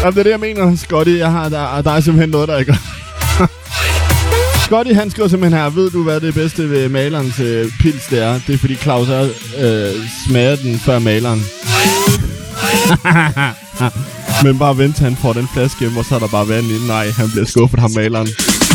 Jamen, det er det, jeg mener, Scotty. Der er simpelthen noget, der ikke Scotty, han skriver simpelthen her, ved du, hvad det bedste ved malerens pils det er? Det er, fordi Claus smager den før maleren. Men bare vent, han får den flaske hjem, og så er der bare vand i. Nej, han bliver skuffet, ham maleren.